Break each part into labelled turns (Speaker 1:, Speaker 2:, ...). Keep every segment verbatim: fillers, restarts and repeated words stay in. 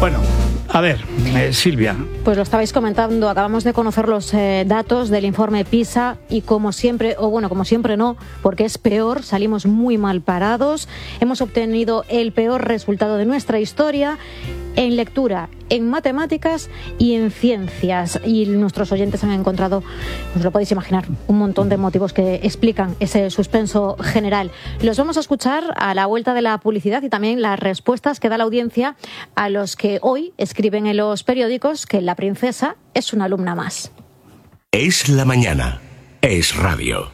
Speaker 1: Bueno, a ver, eh, Silvia.
Speaker 2: Pues lo estabais comentando, acabamos de conocer los eh, datos del informe PISA y como siempre, o bueno, como siempre no, porque es peor, salimos muy mal parados, hemos obtenido el peor resultado de nuestra historia en lectura, en matemáticas y en ciencias. Y nuestros oyentes han encontrado, os lo podéis imaginar, un montón de motivos que explican ese suspenso general. Los vamos a escuchar a la vuelta de la publicidad y también las respuestas que da la audiencia a los que hoy escriben en los periódicos que la princesa es una alumna más.
Speaker 3: Es la mañana. Es radio.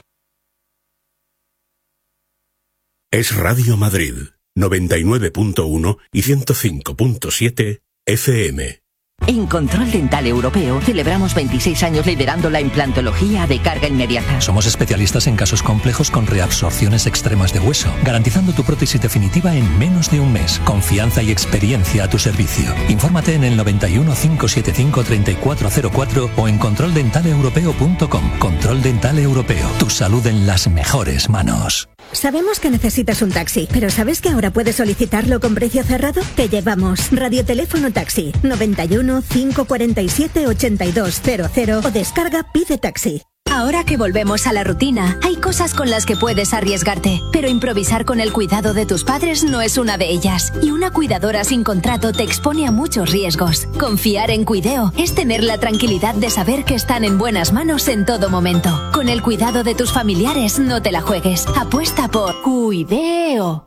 Speaker 3: Es Radio Madrid. noventa y nueve punto uno y ciento cinco punto siete F M.
Speaker 4: En Control Dental Europeo celebramos veintiséis años liderando la implantología de carga inmediata.
Speaker 5: Somos especialistas en casos complejos con reabsorciones extremas de hueso, garantizando tu prótesis definitiva en menos de un mes. Confianza y experiencia a tu servicio. Infórmate en el noventa y uno, cinco setenta y cinco, treinta y cuatro cero cuatro o en control dental europeo punto com. Control Dental Europeo. Tu salud en las mejores manos.
Speaker 6: Sabemos que necesitas un taxi, pero ¿sabes que ahora puedes solicitarlo con precio cerrado? Te llevamos Radioteléfono Taxi noventa y uno, cinco cuarenta y siete, ochenta y dos cero cero o descarga Pide Taxi.
Speaker 7: Ahora que volvemos a la rutina, hay cosas con las que puedes arriesgarte, pero improvisar con el cuidado de tus padres no es una de ellas. Y una cuidadora sin contrato te expone a muchos riesgos. Confiar en Cuideo es tener la tranquilidad de saber que están en buenas manos en todo momento. Con el cuidado de tus familiares no te la juegues. Apuesta por Cuideo.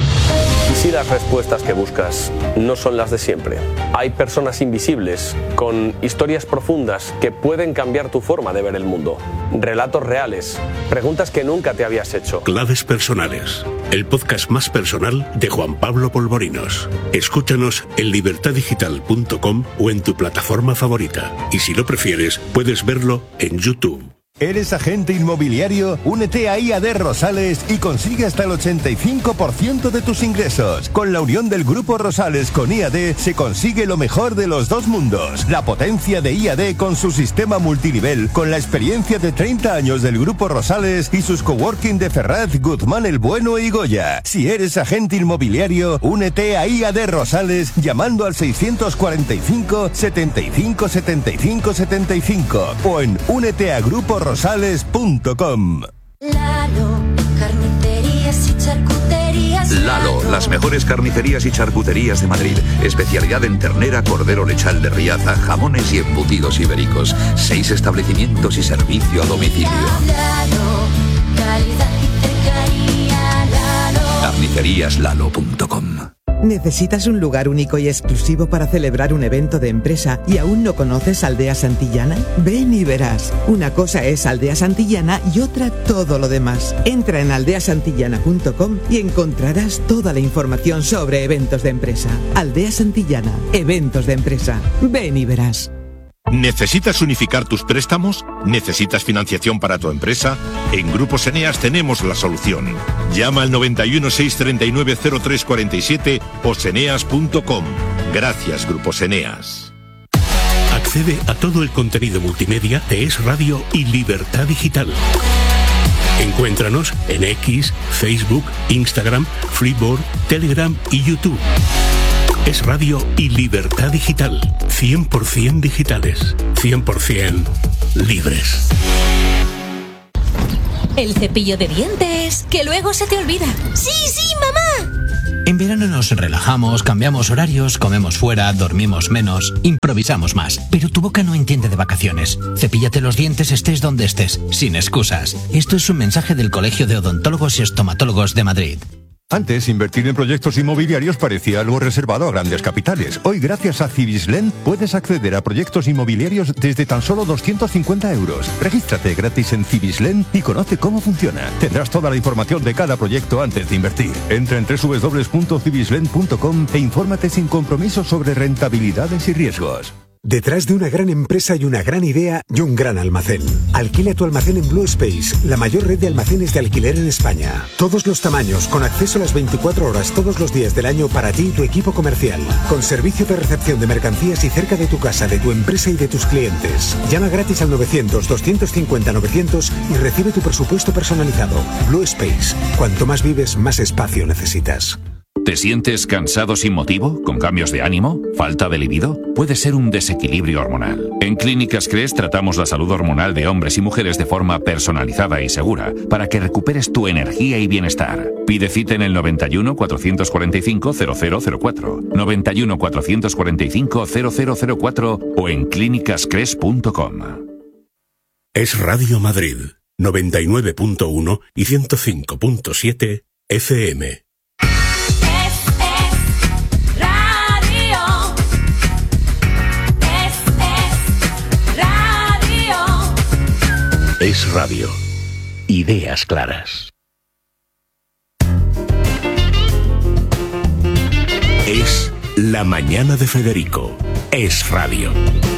Speaker 8: ¿Y si las respuestas que buscas no son las de siempre? Hay personas invisibles, con historias profundas que pueden cambiar tu forma de ver el mundo. Relatos reales, preguntas que nunca te habías hecho.
Speaker 3: Claves personales, el podcast más personal de Juan Pablo Polvorinos. Escúchanos en libertad digital punto com o en tu plataforma favorita. Y si lo prefieres, puedes verlo en YouTube.
Speaker 9: ¿Eres agente inmobiliario? Únete a I A D Rosales y consigue hasta el ochenta y cinco por ciento de tus ingresos. Con la unión del Grupo Rosales con I A D se consigue lo mejor de los dos mundos. La potencia de I A D con su sistema multinivel, con la experiencia de treinta años del Grupo Rosales y sus coworking de Ferraz, Guzmán el Bueno y Goya. Si eres agente inmobiliario, únete a I A D Rosales llamando al seiscientos cuarenta y cinco, setenta y cinco, setenta y cinco, setenta y cinco o en únete a Grupo Rosales. Rosales punto com.
Speaker 10: Lalo, carnicerías y charcuterías.
Speaker 11: Lalo, las mejores carnicerías y charcuterías de Madrid. Especialidad en ternera, cordero lechal de Riaza, jamones y embutidos ibéricos. Seis establecimientos y servicio a domicilio.
Speaker 10: Lalo, calidad y cercanía. Lalo.
Speaker 11: carnicerías lalo punto com.
Speaker 12: ¿Necesitas un lugar único y exclusivo para celebrar un evento de empresa y aún no conoces Aldea Santillana? Ven y verás. Una cosa es Aldea Santillana y otra todo lo demás. Entra en aldea santillana punto com y encontrarás toda la información sobre eventos de empresa. Aldea Santillana, eventos de empresa. Ven y verás.
Speaker 13: ¿Necesitas unificar tus préstamos? ¿Necesitas financiación para tu empresa? En Grupos Eneas tenemos la solución. Llama al noventa y uno, seiscientos treinta y nueve, cero tres cuarenta y siete o seneas punto com. Gracias, Grupos Eneas.
Speaker 3: Accede a todo el contenido multimedia de Es Radio y Libertad Digital. Encuéntranos en X, Facebook, Instagram, Freeboard, Telegram y YouTube. Es Radio y Libertad Digital. cien por ciento digitales. cien por ciento libres.
Speaker 7: El cepillo de dientes, que luego se te olvida. ¡Sí, sí, mamá!
Speaker 14: En verano nos relajamos, cambiamos horarios, comemos fuera, dormimos menos, improvisamos más. Pero tu boca no entiende de vacaciones. Cepíllate los dientes estés donde estés, sin excusas. Esto es un mensaje del Colegio de Odontólogos y Estomatólogos de Madrid.
Speaker 9: Antes, invertir en proyectos inmobiliarios parecía algo reservado a grandes capitales. Hoy, gracias a Cibislen, puedes acceder a proyectos inmobiliarios desde tan solo doscientos cincuenta euros. Regístrate gratis en Cibislen y conoce cómo funciona. Tendrás toda la información de cada proyecto antes de invertir. Entra en doble u doble u doble u punto cibislen punto com e infórmate sin compromiso sobre rentabilidades y riesgos.
Speaker 15: Detrás de una gran empresa hay una gran idea y un gran almacén. Alquila tu almacén en Blue Space, la mayor red de almacenes de alquiler en España. Todos los tamaños, con acceso a las veinticuatro horas todos los días del año para ti y tu equipo comercial. Con servicio de recepción de mercancías y cerca de tu casa, de tu empresa y de tus clientes. Llama gratis al novecientos, doscientos cincuenta, novecientos y recibe tu presupuesto personalizado. Blue Space. Cuanto más vives, más espacio necesitas.
Speaker 16: ¿Te sientes cansado sin motivo? ¿Con cambios de ánimo? ¿Falta de libido? Puede ser un desequilibrio hormonal. En Clínicas Cres tratamos la salud hormonal de hombres y mujeres de forma personalizada y segura para que recuperes tu energía y bienestar. Pide cita en el noventa y uno, cuatrocientos cuarenta y cinco, cero cero cero cuatro, noventa y uno, cuatrocientos cuarenta y cinco, cero cero cero cuatro o en clínicas cres punto com.
Speaker 3: Es Radio Madrid, noventa y nueve punto uno y ciento cinco punto siete F M. Es radio. Ideas claras. Es La Mañana de Federico. Es radio.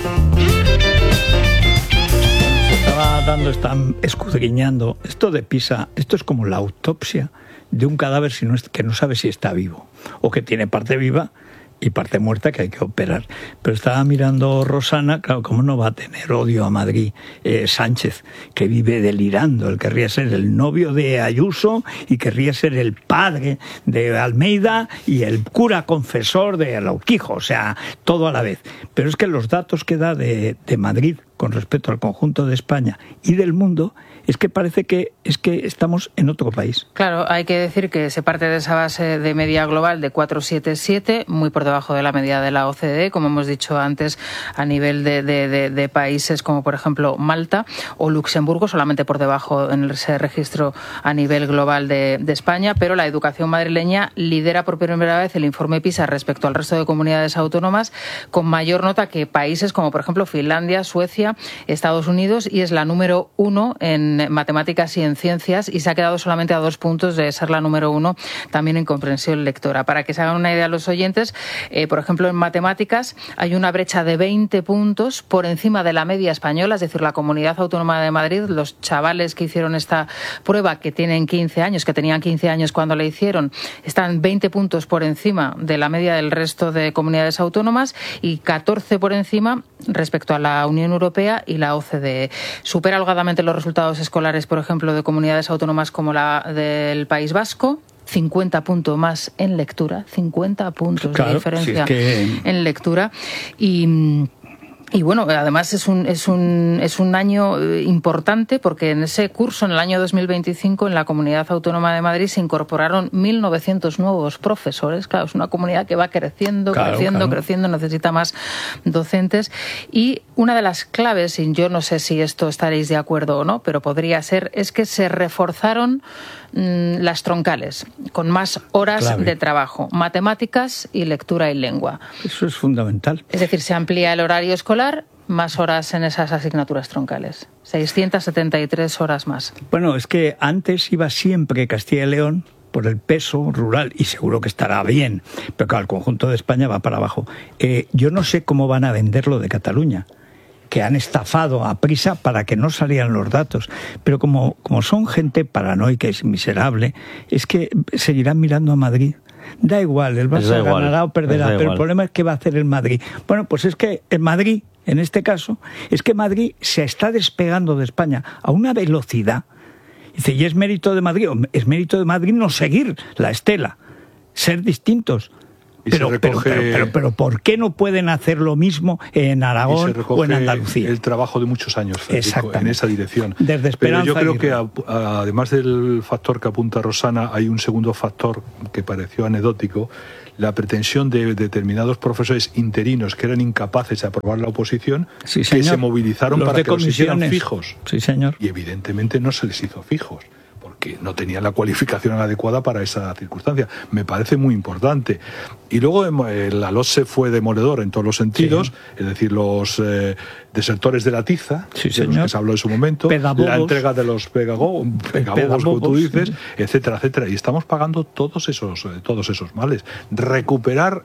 Speaker 1: Se estaba dando, están escudriñando. Esto de Pisa, esto es como la autopsia de un cadáver si no es, que no sabe si está vivo o que tiene parte viva y parte muerta que hay que operar. Pero estaba mirando Rosana, claro, ¿cómo no va a tener odio a Madrid eh, Sánchez, que vive delirando? Él querría ser el novio de Ayuso y querría ser el padre de Almeida y el cura confesor de Arauquijo, o sea, todo a la vez. Pero es que los datos que da de, de Madrid con respecto al conjunto de España y del mundo, es que parece que es que estamos en otro país.
Speaker 17: Claro, hay que decir que se parte de esa base de media global de cuatro coma setenta y siete, muy por debajo de la media de la O C D E, como hemos dicho antes, a nivel de, de, de, de países como por ejemplo Malta o Luxemburgo, solamente por debajo en ese registro a nivel global de, de España, pero la educación madrileña lidera por primera vez el informe PISA respecto al resto de comunidades autónomas, con mayor nota que países como por ejemplo Finlandia, Suecia, Estados Unidos, y es la número uno en matemáticas y en ciencias, y se ha quedado solamente a dos puntos de ser la número uno también en comprensión lectora. Para que se hagan una idea los oyentes, eh, por ejemplo, en matemáticas hay una brecha de veinte puntos por encima de la media española, es decir, la Comunidad Autónoma de Madrid, los chavales que hicieron esta prueba, que tienen quince años, que tenían quince años cuando la hicieron, están veinte puntos por encima de la media del resto de comunidades autónomas y catorce por encima respecto a la Unión Europea y la O C D E. Supera holgadamente los resultados escolares, por ejemplo, de comunidades autónomas como la del País Vasco, cincuenta puntos más en lectura, cincuenta puntos claro, de diferencia si es que... en lectura. Y... Y bueno, además es un, es un, es un año importante porque en ese curso, en el año dos mil veinticinco, en la Comunidad Autónoma de Madrid se incorporaron mil novecientos nuevos profesores. Claro, es una comunidad que va creciendo, claro, creciendo, claro. creciendo, necesita más docentes. Y una de las claves, y yo no sé si esto estaréis de acuerdo o no, pero podría ser, es que se reforzaron mmm, las troncales, con más horas clave. de trabajo, matemáticas y lectura y lengua.
Speaker 1: Eso es fundamental.
Speaker 17: Es decir, se amplía el horario escolar, más horas en esas asignaturas troncales, seiscientas setenta y tres horas más.
Speaker 1: Bueno, es que antes iba siempre Castilla y León por el peso rural, y seguro que estará bien, pero claro, el conjunto de España va para abajo. Eh, yo no sé cómo van a vender lo de Cataluña, que han estafado a prisa para que no salieran los datos, pero como, como son gente paranoica y miserable, es que seguirán mirando a Madrid. Da igual, el Barça ganará o perderá, pero igual. El problema es qué va a hacer el Madrid. Bueno, pues es que el Madrid, en este caso, es que Madrid se está despegando de España a una velocidad. Dice, ¿y es mérito de Madrid? Es mérito de Madrid no seguir la estela, ser distintos. Pero, recoge... pero, pero, pero, pero ¿por qué no pueden hacer lo mismo en Aragón o en Andalucía?
Speaker 18: El trabajo de muchos años, Federico, en esa dirección.
Speaker 1: Desde Esperanza
Speaker 18: pero yo creo que a, a, además del factor que apunta Rosana, hay un segundo factor que pareció anecdótico: la pretensión de determinados profesores interinos que eran incapaces de aprobar la oposición,
Speaker 1: sí,
Speaker 18: que
Speaker 1: señor.
Speaker 18: se movilizaron
Speaker 1: los
Speaker 18: para que los hicieran fijos.
Speaker 1: Sí, señor.
Speaker 18: Y evidentemente no se les hizo fijos, que no tenían la cualificación adecuada para esa circunstancia. Me parece muy importante. Y luego eh, la LOSE fue demoledor en todos los sentidos, sí. Es decir, los eh, desertores de la tiza,
Speaker 1: sí,
Speaker 18: de los que se habló en su momento,
Speaker 1: pedagogos.
Speaker 18: La entrega de los pedagogos, pedagogos como tú dices, sí. etcétera, etcétera. Y estamos pagando todos esos, eh, todos esos males. Recuperar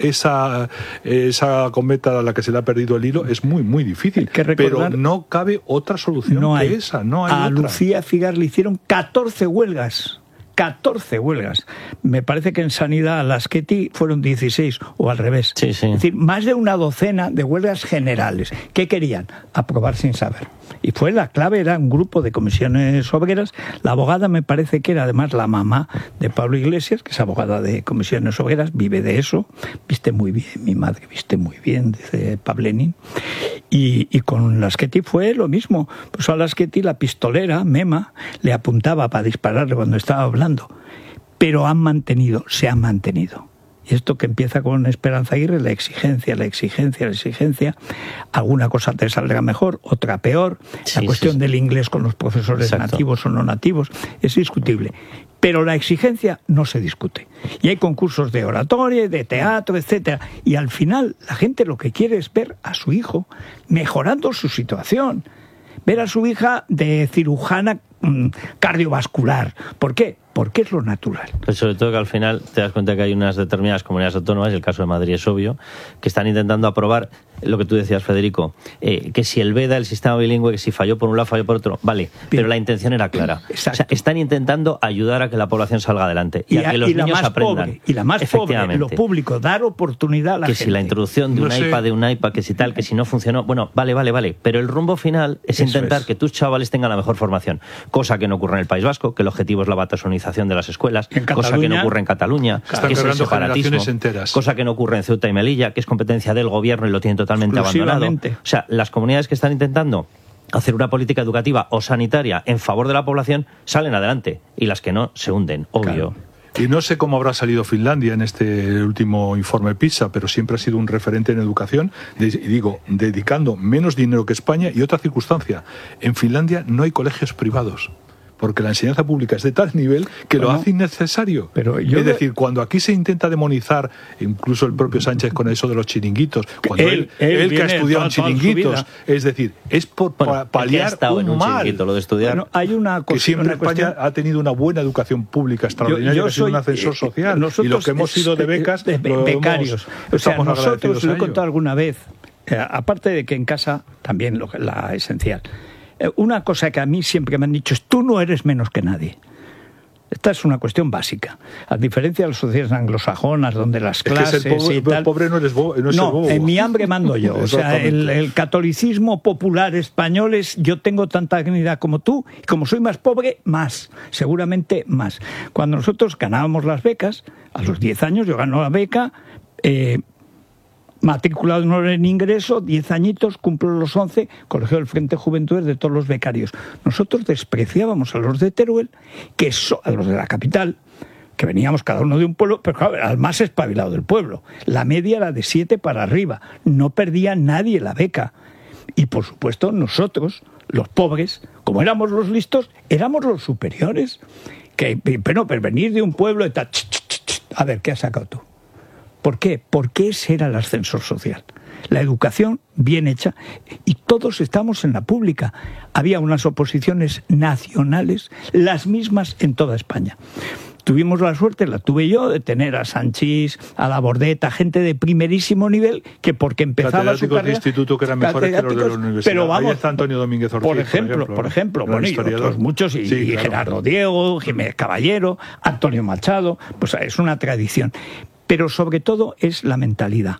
Speaker 18: esa esa cometa a la que se le ha perdido el hilo es muy muy difícil, pero no cabe otra solución
Speaker 1: no
Speaker 18: que
Speaker 1: hay.
Speaker 18: esa, no hay
Speaker 1: a
Speaker 18: otra.
Speaker 1: Lucía Figar le hicieron catorce huelgas, catorce huelgas. Me parece que en Sanidad a Lasqueti fueron dieciséis o al revés.
Speaker 19: Sí, sí.
Speaker 1: Es decir, más de una docena de huelgas generales. ¿Qué querían? Aprobar sin saber. Y fue la clave, era un grupo de comisiones obreras. La abogada me parece que era además la mamá de Pablo Iglesias, que es abogada de comisiones obreras, vive de eso, viste muy bien, mi madre viste muy bien, dice Pablenin. Y, y con Laschetti fue lo mismo. Pues a Laschetti la pistolera, Mema, le apuntaba para dispararle cuando estaba hablando. Pero han mantenido, se han mantenido. Y esto que empieza con Esperanza Aguirre, la exigencia, la exigencia, la exigencia, alguna cosa te saldrá mejor, otra peor, sí, la cuestión sí, sí. del inglés con los profesores Exacto. nativos o no nativos, es discutible. Pero la exigencia no se discute. Y hay concursos de oratoria, de teatro, etcétera. Y al final la gente lo que quiere es ver a su hijo mejorando su situación. Ver a su hija de cirujana mmm, cardiovascular. ¿Por qué? Porque es lo natural.
Speaker 19: Pues sobre todo que al final te das cuenta que hay unas determinadas comunidades autónomas, y el caso de Madrid es obvio, que están intentando aprobar lo que tú decías, Federico, eh, que si el VEDA, el sistema bilingüe, que si falló por un lado, falló por otro, vale, Bien. pero la intención era clara. Exacto. O sea, están intentando ayudar a que la población salga adelante y, y a que los y niños aprendan.
Speaker 1: Pobre, y la más pobre, lo público, dar oportunidad a la
Speaker 19: que
Speaker 1: gente.
Speaker 19: Si la introducción de no un sé. iPad, de un iPad, que si tal, que si no funcionó, bueno, vale, vale, vale, pero el rumbo final es Eso intentar es. que tus chavales tengan la mejor formación, cosa que no ocurre en el País Vasco, que el objetivo es la batasonización de las escuelas, cosa que no ocurre en Cataluña,
Speaker 18: Están
Speaker 19: que es el separatismo,
Speaker 18: enteras.
Speaker 19: cosa que no ocurre en Ceuta y Melilla, que es competencia del gobierno y lo tienen totalmente abandonado. O sea, las comunidades que están intentando hacer una política educativa o sanitaria en favor de la población salen adelante, y las que no se hunden, obvio.
Speaker 18: Claro. Y no sé cómo habrá salido Finlandia en este último informe PISA, pero siempre ha sido un referente en educación, y digo, dedicando menos dinero que España. Y otra circunstancia, en Finlandia no hay colegios privados, porque la enseñanza pública es de tal nivel que bueno, lo hace innecesario. Pero yo es decir, cuando aquí se intenta demonizar, incluso el propio Sánchez con eso de los chiringuitos, cuando él, él, él, él que ha estudiado en chiringuitos, es decir, es por bueno, paliar un, un mal.
Speaker 19: Lo de estudiar.
Speaker 1: Bueno, hay una cosa,
Speaker 18: que siempre
Speaker 1: una
Speaker 18: España
Speaker 1: cuestión...
Speaker 18: ha tenido una buena educación pública extraordinaria, yo, yo que ha sido un ascensor social.
Speaker 1: Nosotros,
Speaker 18: y los que hemos sido de becas,
Speaker 1: de, de,
Speaker 18: lo
Speaker 1: becarios.
Speaker 18: Hemos,
Speaker 1: o sea, nosotros, lo he
Speaker 18: ello.
Speaker 1: contado alguna vez, eh, aparte de que en casa también lo, la esencial. Una cosa que a mí siempre me han dicho es: tú no eres menos que nadie. Esta es una cuestión básica. A diferencia de las sociedades anglosajonas, donde las clases
Speaker 18: es que pobre,
Speaker 1: y tal...
Speaker 18: el pobre no eres bo, no es
Speaker 1: no,
Speaker 18: el bobo.
Speaker 1: En mi hambre mando yo. O sea, el, el catolicismo popular español es: yo tengo tanta dignidad como tú, y como soy más pobre, más. Seguramente más. Cuando nosotros ganábamos las becas, a los diez años yo gano la beca... Eh, matriculado de honor en ingreso, diez añitos, cumplo los once, colegio del Frente Juventudes de todos los becarios. Nosotros despreciábamos a los de Teruel, que so, a los de la capital, que veníamos cada uno de un pueblo, pero claro, al más espabilado del pueblo. La media era de siete para arriba, no perdía nadie la beca. Y por supuesto nosotros, los pobres, como éramos los listos, éramos los superiores. Que, pero, pero venir de un pueblo y tal, ch, ch, ch, ch, a ver, ¿qué has sacado tú? ¿Por qué? Porque ese era el ascensor social. La educación bien hecha, y todos estamos en la pública. Había unas oposiciones nacionales, las mismas en toda España. Tuvimos la suerte, la tuve yo, de tener a Sanchís, a la Bordeta, gente de primerísimo nivel, que porque empezaba su carrera...
Speaker 18: de instituto que eran mejores que los de la universidad.
Speaker 1: Pero vamos,
Speaker 18: ahí está Antonio Domínguez Ortiz,
Speaker 1: por ejemplo, por ejemplo, por ejemplo bueno, y otros muchos, y,
Speaker 18: sí,
Speaker 1: y
Speaker 18: claro.
Speaker 1: Gerardo Diego, Jiménez Caballero, Antonio Machado, pues es una tradición. Pero sobre todo es la mentalidad.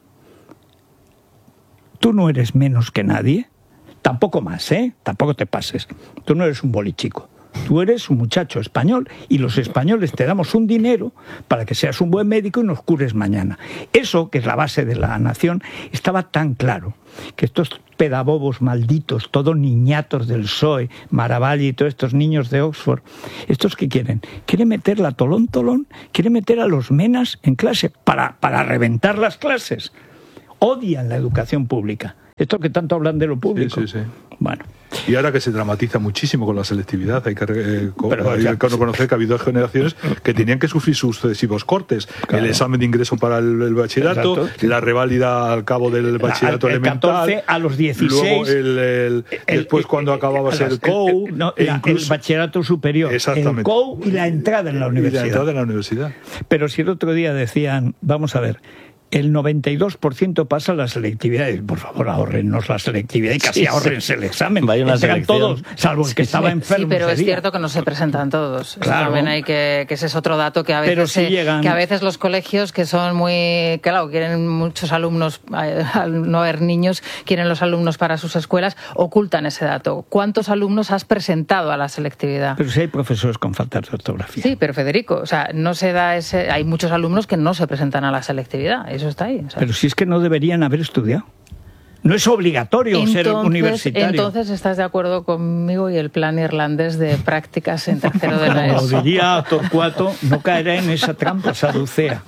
Speaker 1: Tú no eres menos que nadie, tampoco más, ¿eh? Tampoco te pases. Tú no eres un bolichico. Tú eres un muchacho español, y los españoles te damos un dinero para que seas un buen médico y nos cures mañana. Eso, que es la base de la nación, estaba tan claro que estos pedagogos malditos, todos niñatos del P S O E, Maravall y todos estos niños de Oxford, ¿estos qué quieren? Quieren meter la tolón tolón, quieren meter a los menas en clase para, para reventar las clases. Odian la educación pública. Esto que tanto hablan de lo público.
Speaker 18: Sí, sí, sí.
Speaker 1: Bueno.
Speaker 18: Y ahora que se dramatiza muchísimo con la selectividad, hay que, eh, Pero, hay que reconocer que ha habido generaciones que tenían que sufrir sucesivos cortes. Claro. El examen de ingreso para el, el bachillerato, Exacto. la reválida al cabo del bachillerato
Speaker 1: el, el
Speaker 18: elemental,
Speaker 1: catorce a los dieciséis,
Speaker 18: luego el, el, el, después el, cuando acababas el, el C O U,
Speaker 1: el, no, e incluso, el bachillerato superior, el C O U y la entrada en la universidad.
Speaker 18: Y la entrada en la universidad.
Speaker 1: Pero si el otro día decían, vamos a ver, el noventa y dos por ciento pasa la selectividad. Por favor, ahorrennos la selectividad y casi
Speaker 19: Sí,
Speaker 1: ahorrense
Speaker 19: sí.
Speaker 1: el examen.
Speaker 19: Vaya una
Speaker 1: Entregan
Speaker 19: selección.
Speaker 1: todos, salvo el que
Speaker 19: Sí,
Speaker 1: estaba
Speaker 19: sí.
Speaker 1: enfermo.
Speaker 17: Sí, pero
Speaker 1: ese
Speaker 17: es
Speaker 1: día.
Speaker 17: cierto que no se presentan todos. Eso
Speaker 1: Claro.
Speaker 17: también hay que, que ese es otro dato que a veces
Speaker 1: Pero si
Speaker 17: se-
Speaker 1: llegan-
Speaker 17: que a veces los colegios que son muy, claro, quieren muchos alumnos, eh, al no haber niños, quieren los alumnos para sus escuelas, ocultan ese dato. ¿Cuántos alumnos has presentado a la selectividad?
Speaker 1: Pero si hay profesores con faltas de ortografía.
Speaker 17: Sí, pero Federico, o sea, no se da ese, hay muchos alumnos que no se presentan a la selectividad, eso está ahí. O sea.
Speaker 1: Pero si es que no deberían haber estudiado. No es obligatorio ser universitario.
Speaker 17: Entonces, ¿estás de acuerdo conmigo y el plan irlandés de prácticas en tercero de la
Speaker 1: Como
Speaker 17: ESO?
Speaker 1: diría Torcuato, no caerá en esa trampa saducea.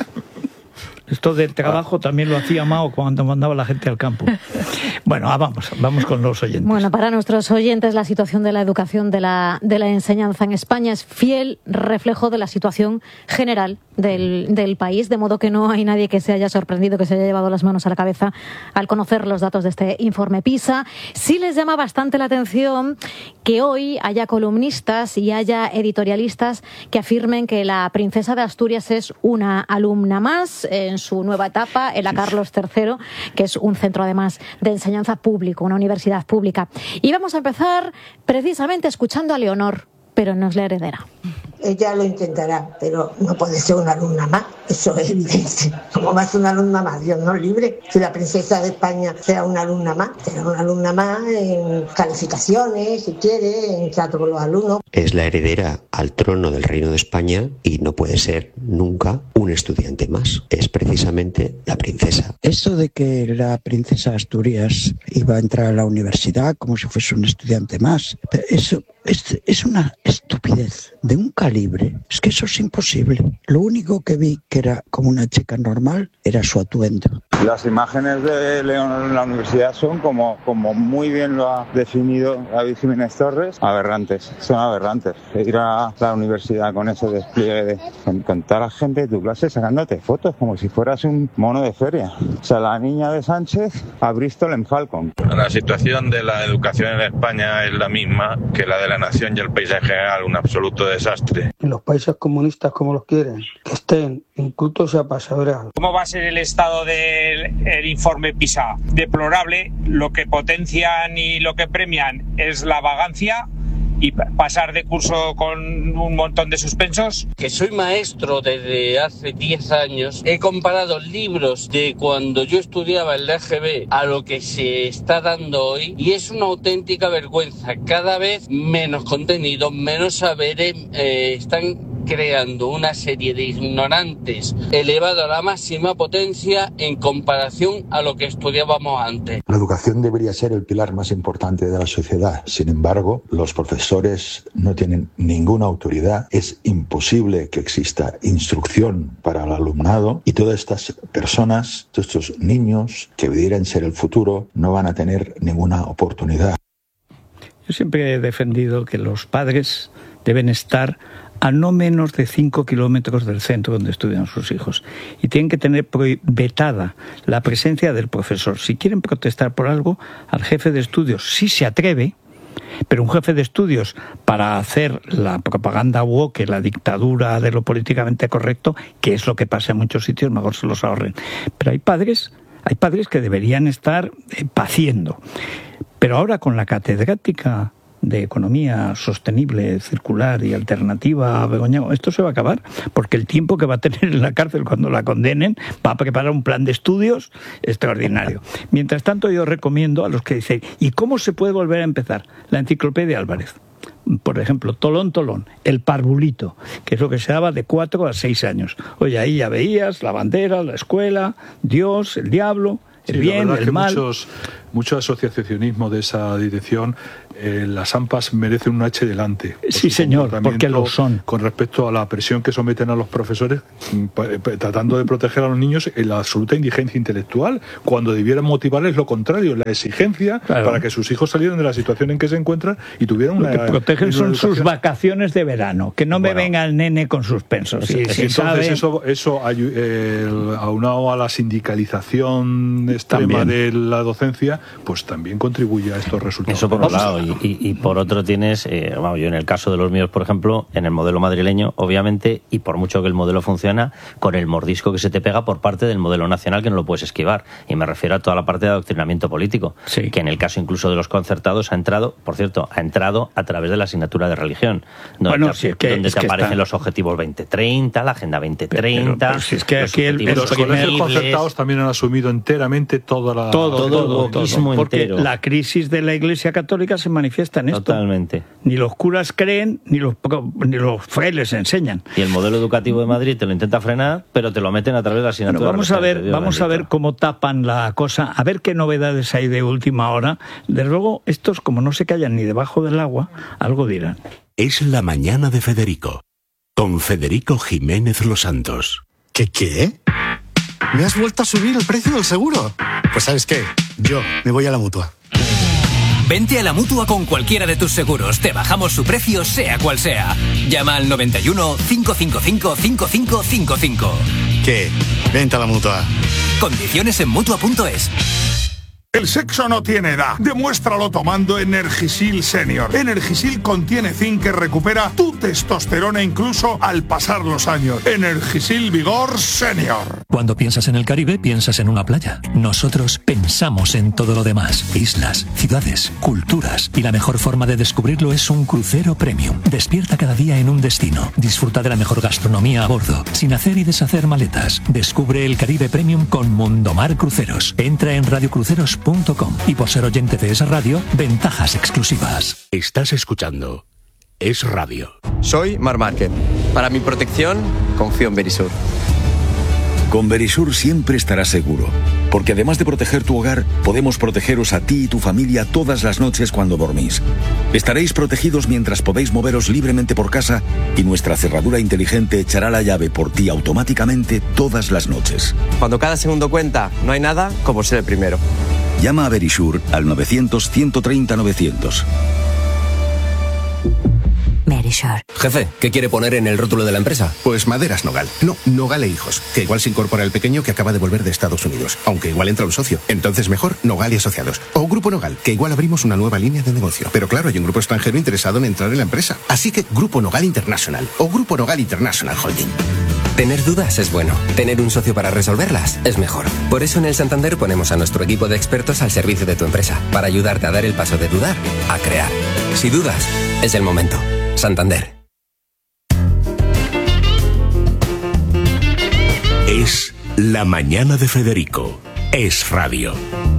Speaker 1: Esto del trabajo también lo hacía Mao cuando mandaba a la gente al campo. Bueno, ah, vamos, vamos con los oyentes.
Speaker 2: Bueno, para nuestros oyentes, la situación de la educación, de la, de la enseñanza en España es fiel reflejo de la situación general del, del país, de modo que no hay nadie que se haya sorprendido, que se haya llevado las manos a la cabeza al conocer los datos de este informe PISA. Sí les llama bastante la atención que hoy haya columnistas y haya editorialistas que afirmen que la princesa de Asturias es una alumna más en su nueva etapa en la Carlos tercero, que es un centro además de enseñanza público, una universidad pública. Y vamos a empezar precisamente escuchando a Leonor, pero no es la heredera.
Speaker 20: Ella lo intentará, pero no puede ser una alumna más, eso es evidente. ¿Cómo va a ser una alumna más? Dios nos libre. Si la princesa de España sea una alumna más, será una alumna más en calificaciones, si quiere, en trato con los alumnos.
Speaker 21: Es la heredera al trono del Reino de España y no puede ser nunca un estudiante más. Es precisamente la princesa.
Speaker 22: Esto de que la princesa Asturias iba a entrar a la universidad como si fuese un estudiante más, eso es, es una estupidez de un calibre. Es que eso es imposible. Lo único que vi que era como una chica normal era su atuendo.
Speaker 23: Las imágenes de León en la universidad son, como, como muy bien lo ha definido David Jiménez Torres, aberrantes. Son aberrantes. Ir a la universidad con ese despliegue de, con, con toda la gente de tu clase sacándote fotos como si fueras un mono de feria. O sea, la niña de Sánchez a Bristol en Falcon.
Speaker 24: La situación de la educación en España es la misma que la de la nación y el país en general, un absoluto desastre.
Speaker 25: En los países comunistas como los quieren, que estén incultos y apasadores.
Speaker 26: ¿Cómo va a ser el estado del el informe PISA? Deplorable. Lo que potencian y lo que premian es la vagancia y pasar de curso con un montón de suspensos.
Speaker 27: Que soy maestro desde hace diez años, he comparado libros de cuando yo estudiaba en la E G B a lo que se está dando hoy y es una auténtica vergüenza. Cada vez menos contenido, menos saberes, eh, están creando una serie de ignorantes elevado a la máxima potencia en comparación a lo que estudiábamos antes.
Speaker 28: La educación debería ser el pilar más importante de la sociedad. Sin embargo, los profesores no tienen ninguna autoridad. Es imposible que exista instrucción para el alumnado y todas estas personas, todos estos niños que pudieran ser el futuro, no van a tener ninguna oportunidad.
Speaker 1: Yo siempre he defendido que los padres deben estar a no menos de cinco kilómetros del centro donde estudian sus hijos. Y tienen que tener vetada la presencia del profesor. Si quieren protestar por algo, al jefe de estudios, si se atreve, pero un jefe de estudios para hacer la propaganda woke, la dictadura de lo políticamente correcto, que es lo que pasa en muchos sitios, mejor se los ahorren. Pero hay padres, hay padres que deberían estar eh, paciendo. Pero ahora con la catedrática de economía sostenible, circular y alternativa a Begoña, esto se va a acabar, porque el tiempo que va a tener en la cárcel cuando la condenen va a preparar un plan de estudios extraordinario. Mientras tanto, yo recomiendo a los que dicen, ¿y cómo se puede volver a empezar? La Enciclopedia Álvarez. Por ejemplo, Tolón, Tolón, el parvulito, que es lo que se daba de cuatro a seis años. Oye, ahí ya veías la bandera, la escuela, Dios, el diablo, el
Speaker 18: sí,
Speaker 1: bien,
Speaker 18: la verdad
Speaker 1: el
Speaker 18: que
Speaker 1: mal.
Speaker 18: Muchos, mucho asociacionismo de esa dirección, eh, las AMPAs merecen un H delante.
Speaker 1: Sí, señor, porque lo son.
Speaker 18: Con respecto a la presión que someten a los profesores, tratando de proteger a los niños en la absoluta indigencia intelectual, cuando debieran motivarles lo contrario, la exigencia, claro, para que sus hijos salieran de la situación en que se encuentran y tuvieran una...
Speaker 1: Lo que protegen
Speaker 18: una
Speaker 1: son
Speaker 18: educación.
Speaker 1: sus vacaciones de verano, que no me
Speaker 18: Bueno.
Speaker 1: venga el nene con suspensos. Sí,
Speaker 18: Entonces,
Speaker 1: sí sabe...
Speaker 18: eso, eso eh, aunado a la sindicalización extrema
Speaker 1: También.
Speaker 18: de la docencia, pues también contribuye a estos resultados.
Speaker 19: Eso por un lado, y, y, y por otro tienes, eh, bueno, yo en el caso de los míos, por ejemplo, en el modelo madrileño, obviamente, y por mucho que el modelo funciona, con el mordisco que se te pega por parte del modelo nacional, que no lo puedes esquivar, y me refiero a toda la parte de adoctrinamiento político, sí. que en el caso incluso de los concertados ha entrado, por cierto, ha entrado a través de la asignatura de religión, donde
Speaker 1: bueno,
Speaker 19: te,
Speaker 1: si es que,
Speaker 19: donde
Speaker 1: es
Speaker 19: te
Speaker 1: que
Speaker 19: aparecen
Speaker 1: está...
Speaker 19: los objetivos veinte treinta, la agenda veinte treinta...
Speaker 1: Pero, pero si es que
Speaker 19: los,
Speaker 1: aquí el,
Speaker 18: los colegios concertados también han asumido enteramente toda la...
Speaker 1: Todo, todo,
Speaker 19: todo, todo, todo
Speaker 1: porque
Speaker 19: entero.
Speaker 1: La crisis de la Iglesia Católica se manifiesta en esto.
Speaker 19: Totalmente.
Speaker 1: Ni los curas creen, ni los, ni los frailes enseñan.
Speaker 19: Y el modelo educativo de Madrid te lo intenta frenar, pero te lo meten a través de la asignatura.
Speaker 1: Bueno, vamos a ver, vamos a ver cómo tapan la cosa, a ver qué novedades hay de última hora. De luego, estos, como no se callan ni debajo del agua, algo dirán.
Speaker 3: Es la mañana de Federico, con Federico Jiménez Los Santos.
Speaker 4: ¿Qué qué? ¿Me has vuelto a subir el precio del seguro? Pues ¿sabes qué? Yo me voy a la Mutua.
Speaker 5: Vente a la Mutua con cualquiera de tus seguros. Te bajamos su precio, sea cual sea. Llama al noventa y uno, cinco cinco cinco, cinco cinco cinco cinco.
Speaker 4: ¿Qué? Vente a la Mutua.
Speaker 5: Condiciones en Mutua punto es.
Speaker 6: El sexo no tiene edad. Demuéstralo tomando Energisil Senior. Energisil contiene zinc que recupera tu testosterona incluso al pasar los años. Energisil Vigor Senior.
Speaker 8: Cuando piensas en el Caribe, piensas en una playa. Nosotros pensamos en todo lo demás. Islas, ciudades, culturas. Y la mejor forma de descubrirlo es un crucero premium. Despierta cada día en un destino. Disfruta de la mejor gastronomía a bordo, sin hacer y deshacer maletas. Descubre el Caribe Premium con Mundomar Cruceros. Entra en radio cruceros punto com y por ser oyente de esa radio, ventajas exclusivas.
Speaker 3: Estás escuchando Es Radio.
Speaker 10: Soy Mar Márquez. Para mi protección, confío en Verisur.
Speaker 11: Con Verisur siempre estarás seguro, porque además de proteger tu hogar, podemos protegeros a ti y tu familia todas las noches cuando dormís. Estaréis protegidos mientras podéis moveros libremente por casa y nuestra cerradura inteligente echará la llave por ti automáticamente todas las noches.
Speaker 10: Cuando cada segundo cuenta, no hay nada como ser el primero.
Speaker 11: Llama a Verisur al novecientos, ciento treinta, novecientos.
Speaker 5: Verisur. Jefe, ¿qué quiere poner en el rótulo de la empresa?
Speaker 12: Pues Maderas Nogal. No, Nogal e Hijos. Que igual se incorpora el pequeño que acaba de volver de Estados Unidos. Aunque igual entra un socio. Entonces mejor Nogal y Asociados. O Grupo Nogal, que igual abrimos una nueva línea de negocio. Pero claro, hay un grupo extranjero interesado en entrar en la empresa. Así que Grupo Nogal International. O Grupo Nogal International Holding.
Speaker 5: Tener dudas es bueno. Tener un socio para resolverlas es mejor. Por eso en el Santander ponemos a nuestro equipo de expertos al servicio de tu empresa, para ayudarte a dar el paso de dudar a crear. Si dudas, es el momento. Santander.
Speaker 3: Es la mañana de Federico. Es Radio.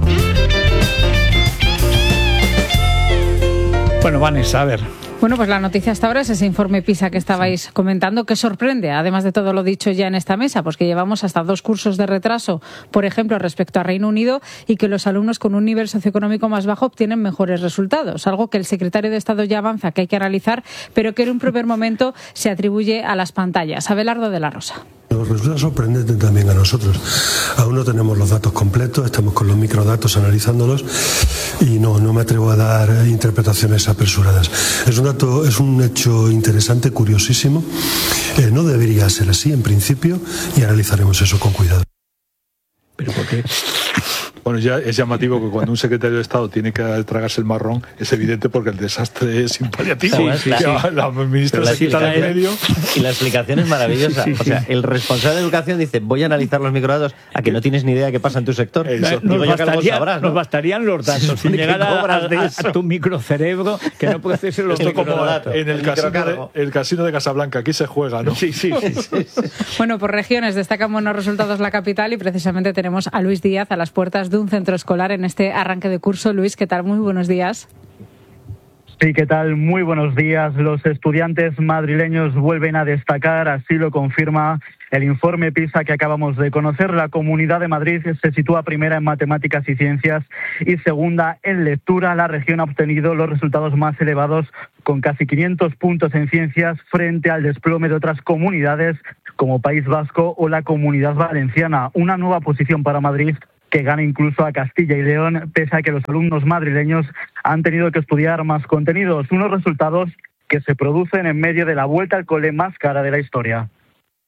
Speaker 1: Bueno, Vanessa, a ver.
Speaker 17: Bueno, pues la noticia hasta ahora es ese informe PISA que estabais comentando, que sorprende, además de todo lo dicho ya en esta mesa, pues que llevamos hasta dos cursos de retraso, por ejemplo, respecto a Reino Unido, y que los alumnos con un nivel socioeconómico más bajo obtienen mejores resultados, algo que el secretario de Estado ya avanza que hay que analizar, pero que en un primer momento se atribuye a las pantallas. Abelardo de la Rosa.
Speaker 13: Nos resulta sorprendente también a nosotros. Aún no tenemos los datos completos, estamos con los microdatos analizándolos y no, no me atrevo a dar interpretaciones apresuradas. Es un dato, es un hecho interesante, curiosísimo. Eh, no debería ser así en principio y analizaremos eso con cuidado.
Speaker 1: ¿Pero por qué?
Speaker 18: Bueno, ya es llamativo que cuando un secretario de Estado tiene que tragarse el marrón, es evidente porque el desastre es sin paliativo. Sí, sí, sí. La, la ministra se quita de medio.
Speaker 19: Y la explicación es maravillosa. Sí, sí, sí. O sea, el responsable de educación dice, voy a analizar los microdatos, a que no tienes ni idea de qué pasa en tu sector.
Speaker 1: Eso. Nos, Digo, bastaría, sabrás, ¿no? nos bastarían los datos, sin llegar a, a, a, a tu microcerebro, que no procese los
Speaker 18: Esto
Speaker 1: microdatos.
Speaker 18: Como en el, el, casino de, el casino de Casablanca, aquí se juega, ¿no?
Speaker 1: Sí, sí, sí, sí, sí.
Speaker 17: Bueno, por regiones destacan buenos resultados la capital y precisamente tenemos a Luis Díaz a las puertas de un centro escolar en este arranque de curso. Luis, ¿qué tal? Muy buenos días.
Speaker 29: Sí, ¿qué tal? Muy buenos días. Los estudiantes madrileños vuelven a destacar, así lo confirma el informe PISA que acabamos de conocer. La Comunidad de Madrid se sitúa primera en matemáticas y ciencias y segunda en lectura. La región ha obtenido los resultados más elevados, con casi quinientos puntos en ciencias, frente al desplome de otras comunidades como País Vasco o la Comunidad Valenciana. Una nueva posición para Madrid, que gana incluso a Castilla y León, pese a que los alumnos madrileños han tenido que estudiar más contenidos. Unos resultados que se producen en medio de la vuelta al cole más cara de la historia.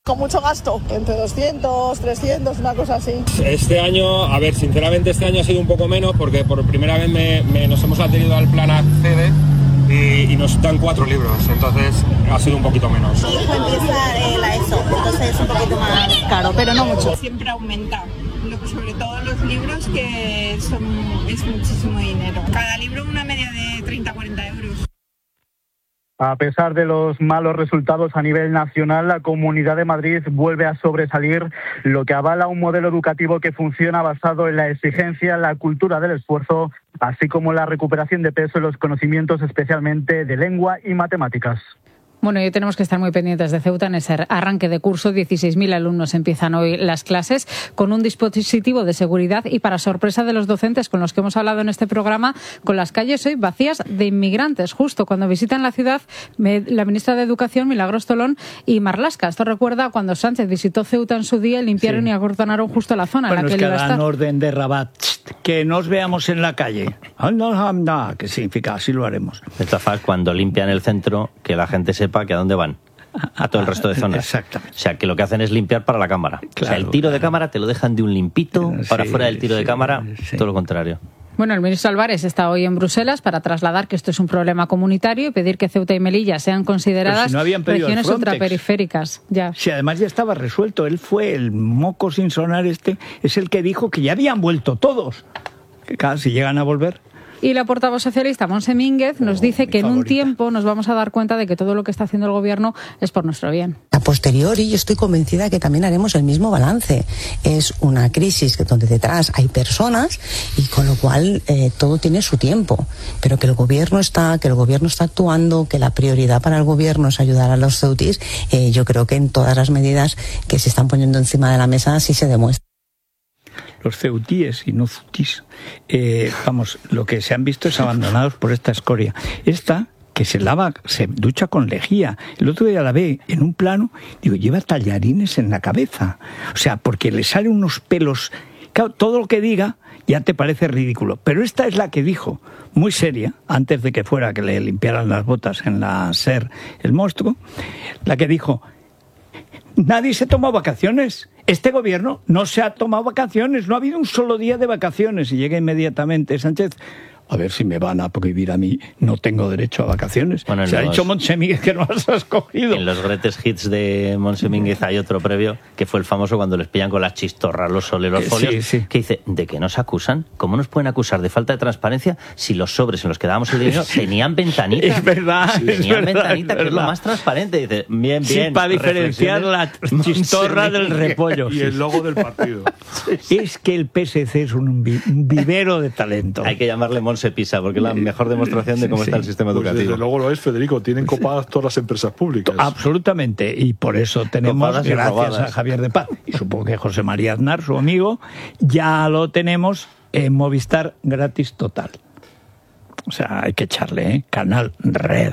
Speaker 2: Con mucho gasto, entre doscientos, trescientos, una cosa así.
Speaker 7: Este año, a ver, sinceramente este año ha sido un poco menos porque por primera vez me, me, nos hemos adherido al plan Accede y, y nos dan cuatro libros, entonces ha sido un poquito menos.
Speaker 9: Mi hijo empieza eh, la ESO, entonces es un poquito más caro, pero no mucho.
Speaker 14: Siempre aumenta, sobre todo los libros, que son, es muchísimo dinero. Cada libro una media de treinta a cuarenta euros.
Speaker 29: A pesar de los malos resultados a nivel nacional, la Comunidad de Madrid vuelve a sobresalir, lo que avala un modelo educativo que funciona basado en la exigencia, la cultura del esfuerzo, así como la recuperación de peso en los conocimientos, especialmente de lengua y matemáticas.
Speaker 17: Bueno, y tenemos que estar muy pendientes de Ceuta en ese arranque de curso. dieciséis mil alumnos empiezan hoy las clases con un dispositivo de seguridad y, para sorpresa de los docentes con los que hemos hablado en este programa, con las calles hoy vacías de inmigrantes. Justo cuando visitan la ciudad la ministra de Educación, Milagros Tolón, y Marlaska. Esto recuerda cuando Sánchez visitó Ceuta en su día y limpiaron sí. y acordonaron justo la zona
Speaker 1: bueno,
Speaker 17: en la que
Speaker 1: es
Speaker 17: él iba a estar.
Speaker 1: dan orden de Rabat, que nos veamos en la calle. ¿Qué significa? Así lo haremos.
Speaker 19: De todas formas, cuando limpian el centro, que la gente sepa que a dónde van. A todo el resto de zonas.
Speaker 1: Exactamente.
Speaker 19: O sea, que lo que hacen es limpiar para la cámara. Claro, o sea, el tiro claro. de cámara te lo dejan de un limpito, sí, para fuera del tiro sí, de cámara, sí. todo lo contrario.
Speaker 17: Bueno, el ministro Álvarez está hoy en Bruselas para trasladar que esto es un problema comunitario y pedir que Ceuta y Melilla sean consideradas si no regiones ultraperiféricas. Ya.
Speaker 1: Si además ya estaba resuelto, él fue el moco sin sonar este, es el que dijo que ya habían vuelto todos. Que casi llegan a volver.
Speaker 17: Y la portavoz socialista, Montse Mínguez, nos oh, dice que en un tiempo nos vamos a dar cuenta de que todo lo que está haciendo el gobierno es por nuestro bien.
Speaker 15: A posteriori, yo estoy convencida que también haremos el mismo balance. Es una crisis donde detrás hay personas y con lo cual eh, todo tiene su tiempo. Pero que el gobierno está, que el gobierno está actuando, que la prioridad para el gobierno es ayudar a los ceutis, eh, yo creo que en todas las medidas que se están poniendo encima de la mesa sí se demuestra.
Speaker 1: Los ceutíes y no zutis, eh, vamos, lo que se han visto es abandonados por esta escoria. Esta, que se lava, se ducha con lejía. El otro día la ve en un plano, digo, lleva tallarines en la cabeza. O sea, porque le salen unos pelos. Claro, todo lo que diga ya te parece ridículo. Pero esta es la que dijo, muy seria, antes de que fuera que le limpiaran las botas en la SER el monstruo, la que dijo, nadie se toma vacaciones. Este gobierno no se ha tomado vacaciones, no ha habido un solo día de vacaciones. Y llega inmediatamente Sánchez, a ver si me van a prohibir a mí, no tengo derecho a vacaciones. Bueno, se los, ha dicho Montse Mínguez que no las has cogido.
Speaker 19: En los greatest hits de Montse Mínguez hay otro previo, que fue el famoso cuando les pillan con las chistorras, los soleros folios, sí, sí. que dice, ¿de qué nos acusan? ¿Cómo nos pueden acusar de falta de transparencia si los sobres en los que dábamos el dinero sí. tenían ventanita?
Speaker 1: Es verdad,
Speaker 19: sí,
Speaker 1: es
Speaker 19: tenían
Speaker 1: verdad,
Speaker 19: ventanita,
Speaker 1: es
Speaker 19: que es lo más transparente. Dice, bien,
Speaker 1: sí,
Speaker 19: bien.
Speaker 1: para diferenciar la chistorra del repollo.
Speaker 18: Y el logo del partido.
Speaker 1: Es que el P S C es un, un vivero de talento.
Speaker 19: Hay que llamarle Montse Pisa, porque es la mejor demostración de cómo sí, está el sistema
Speaker 18: pues
Speaker 19: educativo.
Speaker 18: Desde luego lo es, Federico. Tienen copadas todas las empresas públicas.
Speaker 1: Absolutamente. Y por eso tenemos, gracias robadas. a Javier de Paz, y supongo que José María Aznar, su amigo, ya lo tenemos en Movistar gratis total. O sea, hay que echarle, ¿eh? Canal Red.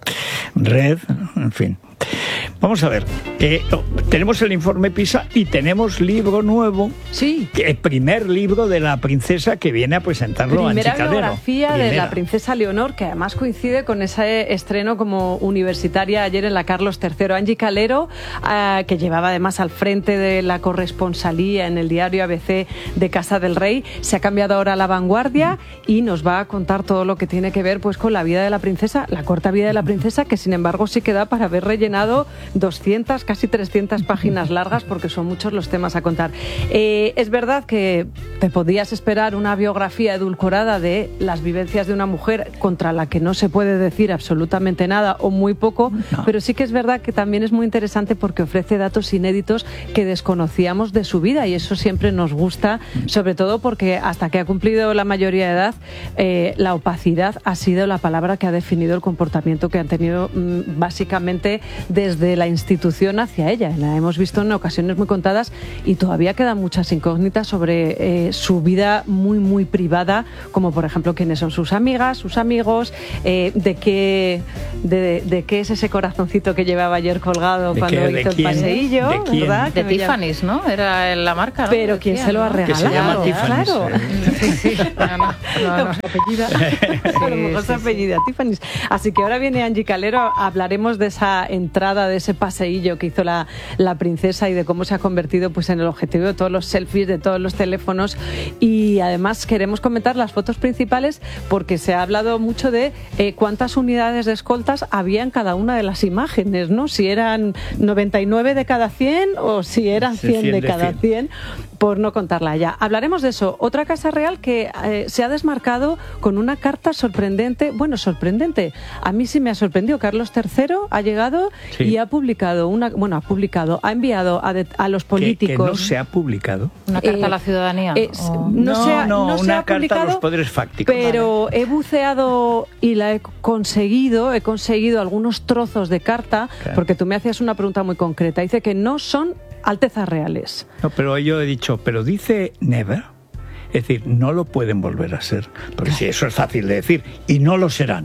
Speaker 1: Red, en fin. Vamos a ver, eh, oh, tenemos el informe PISA y tenemos libro nuevo.
Speaker 17: Sí.
Speaker 1: El primer libro de la princesa que viene a presentarlo a
Speaker 16: Primera biografía Primera. de la princesa Leonor, que además coincide con ese estreno como universitaria ayer en la Carlos tercero. Angie Calero, eh, que llevaba además al frente de la corresponsalía en el diario A B C de Casa del Rey, se ha cambiado ahora a La Vanguardia y nos va a contar todo lo que tiene que ver pues con la vida de la princesa, la corta vida de la princesa, que sin embargo sí queda para haber rellenado doscientas, casi trescientas páginas largas, porque son muchos los temas a contar. Eh, es verdad que te podías esperar una biografía edulcorada de las vivencias de una mujer contra la que no se puede decir absolutamente nada o muy poco, no. pero sí que es verdad que también es muy interesante porque ofrece datos inéditos que desconocíamos de su vida, y eso siempre nos gusta, sobre todo porque hasta que ha cumplido la mayoría de edad, eh, la opacidad ha sido la palabra que ha definido el comportamiento que han tenido mmm, básicamente desde la institución hacia ella. La hemos visto en ocasiones muy contadas y todavía quedan muchas incógnitas sobre eh, su vida muy, muy privada, como por ejemplo quiénes son sus amigas, sus amigos, eh, de qué de, de qué es ese corazoncito que llevaba ayer colgado cuando
Speaker 1: qué,
Speaker 16: hizo el paseillo,
Speaker 1: ¿de
Speaker 16: ¿verdad?
Speaker 17: De Tiffany's, ¿no? Era la marca, ¿no?
Speaker 16: Pero ¿quién se lo ha regalado?
Speaker 1: Que se llama Tiffany's.
Speaker 16: Claro.
Speaker 17: Sí, sí. No, no, no, no.
Speaker 16: Apellida. A lo mejor se apellida Tiffany's. Así que ahora viene Angie Calero, hablaremos de esa entrada, de ese paseillo que hizo la, la princesa y de cómo se ha convertido pues en el objetivo de todos los selfies, de todos los teléfonos, y además queremos comentar las fotos principales porque se ha hablado mucho de eh, cuántas unidades de escoltas había en cada una de las imágenes, ¿no? Si eran noventa y nueve de cada cien o si eran cien de cada cien, por no contarla ya. Hablaremos de eso. Otra casa real que eh, se ha desmarcado con una carta sorprendente, bueno, sorprendente, a mí sí me ha sorprendido. Carlos tercero ha llegado sí. y ha publicado una, bueno, ha publicado, ha enviado a, de, a los políticos.
Speaker 1: ¿Que, que no se ha publicado?
Speaker 17: ¿Una carta eh, a la ciudadanía?
Speaker 16: Eh,
Speaker 17: oh.
Speaker 16: No,
Speaker 1: no,
Speaker 16: se ha,
Speaker 1: no,
Speaker 16: no
Speaker 1: una
Speaker 16: se ha
Speaker 1: carta
Speaker 16: publicado,
Speaker 1: a los poderes fácticos.
Speaker 16: Pero vale. he buceado y la he conseguido, he conseguido algunos trozos de carta, claro. porque tú me hacías una pregunta muy concreta. Dice que no son altezas reales.
Speaker 1: No, pero yo he dicho, pero dice never, es decir, no lo pueden volver a ser, porque si eso es fácil de decir, y no lo serán.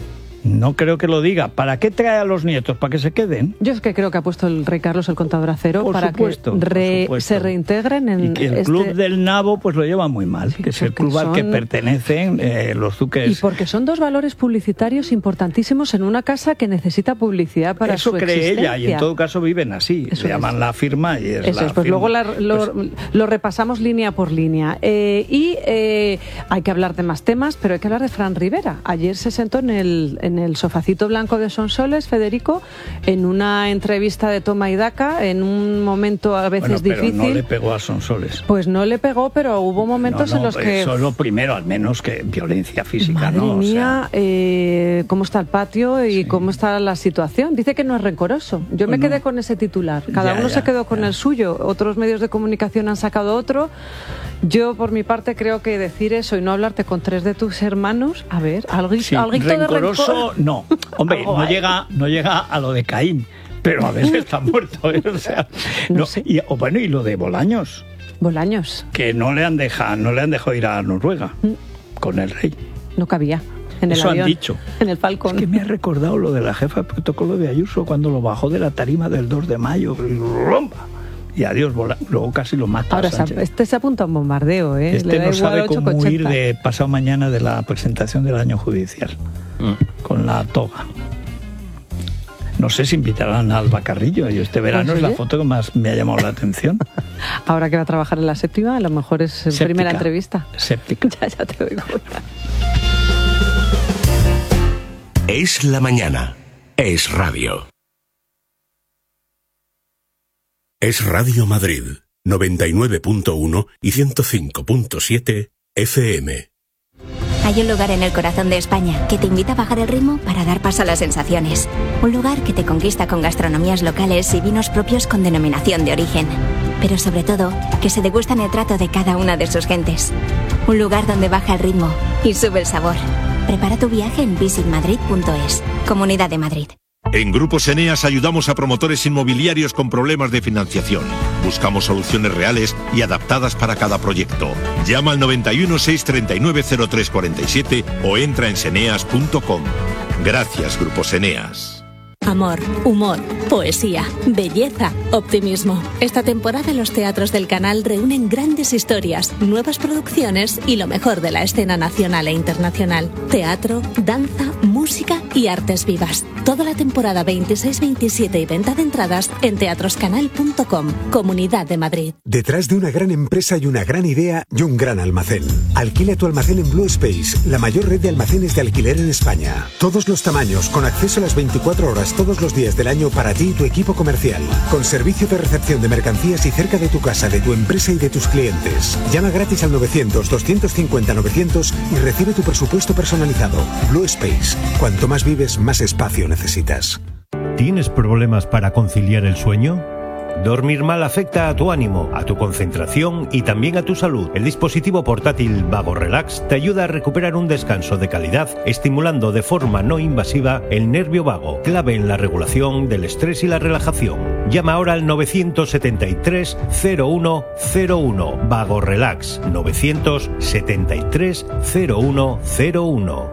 Speaker 1: No creo que lo diga. ¿Para qué trae a los nietos? ¿Para que se queden?
Speaker 16: Yo es que creo que ha puesto el rey Carlos el contador a cero
Speaker 1: por
Speaker 16: para
Speaker 1: supuesto,
Speaker 16: que re, se reintegren en
Speaker 1: y que el
Speaker 16: este...
Speaker 1: club del nabo pues lo lleva muy mal, sí, que es el club son... al que pertenecen eh, los duques.
Speaker 16: Y porque son dos valores publicitarios importantísimos en una casa que necesita publicidad para
Speaker 1: Eso
Speaker 16: su
Speaker 1: cree
Speaker 16: existencia.
Speaker 1: ella, y en todo caso viven así.
Speaker 16: Eso
Speaker 1: le llaman
Speaker 16: es.
Speaker 1: la firma y es
Speaker 16: Eso
Speaker 1: la
Speaker 16: es, pues
Speaker 1: firma.
Speaker 16: luego la, lo, pues... lo repasamos línea por línea. Eh, y eh, hay que hablar de más temas, pero hay que hablar de Fran Rivera. Ayer se sentó en el, en el sofacito blanco de Sonsoles, Federico, en una entrevista de toma y daca, en un momento a veces
Speaker 1: bueno, pero
Speaker 16: difícil.
Speaker 1: no le pegó a Sonsoles.
Speaker 16: Pues no le pegó, pero hubo momentos
Speaker 1: no, no,
Speaker 16: en los que...
Speaker 1: Eso es lo primero, al menos que violencia física,
Speaker 16: Madre
Speaker 1: ¿no?
Speaker 16: mía,
Speaker 1: o sea...
Speaker 16: eh, cómo está el patio y sí. cómo está la situación. Dice que no es rencoroso. Yo me
Speaker 1: bueno,
Speaker 16: quedé con ese titular. Cada
Speaker 1: ya,
Speaker 16: uno
Speaker 1: ya,
Speaker 16: se quedó con
Speaker 1: ya.
Speaker 16: el suyo. Otros medios de comunicación han sacado otro. Yo, por mi parte, creo que decir eso y no hablarte con tres de tus hermanos, a ver, algo,
Speaker 1: sí,
Speaker 16: algo
Speaker 1: rencoroso,
Speaker 16: de rencor.
Speaker 1: no. Hombre, no
Speaker 16: hay.
Speaker 1: llega, no llega a lo de Caín, pero a veces está muerto, ¿eh? O sea,
Speaker 16: no
Speaker 1: no,
Speaker 16: sé.
Speaker 1: y, o bueno, y lo de Bolaños.
Speaker 16: Bolaños.
Speaker 1: Que no le han dejado, no le han dejado ir a Noruega mm. con el rey.
Speaker 16: No cabía. En el
Speaker 1: Eso
Speaker 16: avión,
Speaker 1: han dicho.
Speaker 16: En el Falcon.
Speaker 1: Es que me ha recordado lo de la jefa de protocolo de Ayuso cuando lo bajó de la tarima del dos de mayo. ¡Rompa! Y adiós, luego casi lo mata.
Speaker 16: Ahora,
Speaker 1: Sánchez.
Speaker 16: este se apunta a un bombardeo, ¿eh?
Speaker 1: Este no sabe cómo huir de pasado mañana de la presentación del año judicial, mm. con la toga. No sé si invitarán a Alba Carrillo, y este verano
Speaker 16: pues,
Speaker 1: es la foto que más me ha llamado la atención.
Speaker 16: Ahora que va a trabajar en la séptima, a lo mejor es su
Speaker 1: Séptica.
Speaker 16: primera entrevista.
Speaker 1: Séptica.
Speaker 16: ya, ya te oigo.
Speaker 3: Es la mañana. Es radio. Es Radio Madrid, noventa y nueve punto uno y ciento cinco punto siete F M.
Speaker 20: Hay un lugar en el corazón de España que te invita a bajar el ritmo para dar paso a las sensaciones. Un lugar que te conquista con gastronomías locales y vinos propios con denominación de origen. Pero sobre todo, que se degustan el trato de cada una de sus gentes. Un lugar donde baja el ritmo y sube el sabor. Prepara tu viaje en visit madrid punto es. Comunidad de Madrid.
Speaker 21: En Grupos Eneas ayudamos a promotores inmobiliarios con problemas de financiación. Buscamos soluciones reales y adaptadas para cada proyecto. Llama al noventa y uno, seiscientos treinta y nueve, cero tres cuarenta y siete o entra en seneas punto com. Gracias, Grupos Eneas.
Speaker 22: Amor, humor, poesía, belleza, optimismo. Esta temporada los teatros del canal reúnen grandes historias, nuevas producciones y lo mejor de la escena nacional e internacional. Teatro, danza, música y artes vivas. Toda la temporada veintiséis veintisiete y venta de entradas en teatroscanal punto com. Comunidad de Madrid.
Speaker 23: Detrás de una gran empresa y una gran idea y un gran almacén. Alquila tu almacén en Blue Space, la mayor red de almacenes de alquiler en España. Todos los tamaños, con acceso a las veinticuatro horas todos los días del año para ti y tu equipo comercial. Con servicio de recepción de mercancías y cerca de tu casa, de tu empresa y de tus clientes. Llama gratis al novecientos, doscientos cincuenta, novecientos y recibe tu presupuesto personalizado. Blue Space. Cuanto más vives, más espacio necesitas.
Speaker 24: ¿Tienes problemas para conciliar el sueño?
Speaker 4: Dormir mal afecta a tu ánimo, a tu concentración y también a tu salud. El dispositivo portátil Vago Relax te ayuda a recuperar un descanso de calidad, estimulando de forma no invasiva el nervio vago, clave en la regulación del estrés y la relajación. Llama ahora al novecientos setenta y tres cero uno cero uno. Vago Relax, novecientos setenta y tres cero uno cero uno.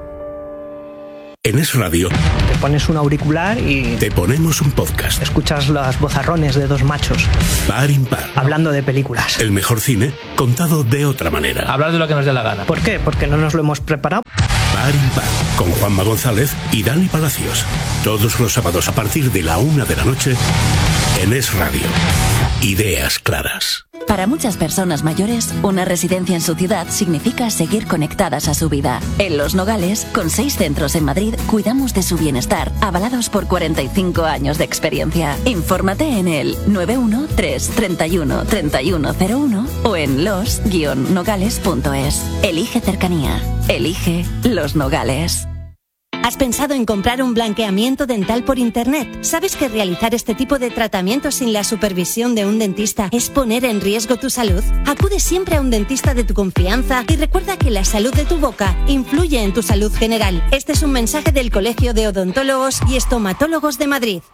Speaker 21: En Es Radio
Speaker 6: te pones un auricular y
Speaker 21: te ponemos un podcast.
Speaker 6: Escuchas los vozarrones de dos machos
Speaker 21: par impar
Speaker 6: hablando de películas.
Speaker 21: El mejor cine contado de otra manera.
Speaker 6: Hablar de lo que nos dé la gana. ¿Por qué? Porque no nos lo hemos preparado.
Speaker 21: Par impar con Juanma González y Dani Palacios. Todos los sábados a partir de la una de la noche en Es Radio. Ideas claras.
Speaker 8: Para muchas personas mayores, una residencia en su ciudad significa seguir conectadas a su vida. En Los Nogales, con seis centros en Madrid, cuidamos de su bienestar, avalados por cuarenta y cinco años de experiencia. Infórmate en el nueve uno tres treinta y uno treinta y uno cero uno o en los guion nogales punto es. Elige cercanía. Elige Los Nogales.
Speaker 10: ¿Has pensado en comprar un blanqueamiento dental por internet? ¿Sabes que realizar este tipo de tratamientos sin la supervisión de un dentista es poner en riesgo tu salud? Acude siempre a un dentista de tu confianza y recuerda que la salud de tu boca influye en tu salud general. Este es un mensaje del Colegio de Odontólogos y Estomatólogos de Madrid.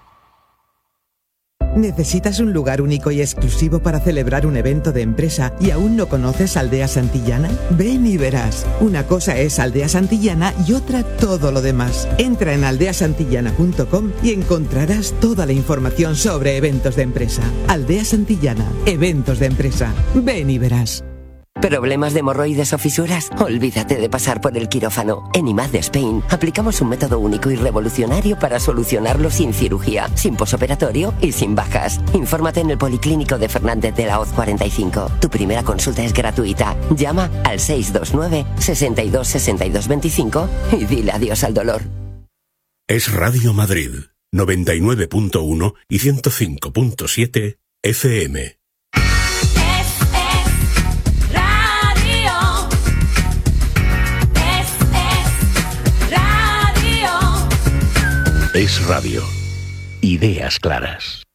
Speaker 24: ¿Necesitas un lugar único y exclusivo para celebrar un evento de empresa y aún no conoces Aldea Santillana? Ven y verás. Una cosa es Aldea Santillana y otra todo lo demás. Entra en aldea santillana punto com y encontrarás toda la información sobre eventos de empresa. Aldea Santillana, eventos de empresa. Ven y verás.
Speaker 25: ¿Problemas de hemorroides o fisuras? Olvídate de pasar por el quirófano. En I M A D Spain aplicamos un método único y revolucionario para solucionarlo sin cirugía, sin posoperatorio y sin bajas. Infórmate en el Policlínico de Fernández de la Hoz cuarenta y cinco. Tu primera consulta es gratuita. Llama al seis dos nueve, sesenta y dos, sesenta y dos veinticinco y dile adiós al dolor.
Speaker 21: Es Radio Madrid, noventa y nueve punto uno y ciento cinco punto siete F M. Es Radio. Ideas claras.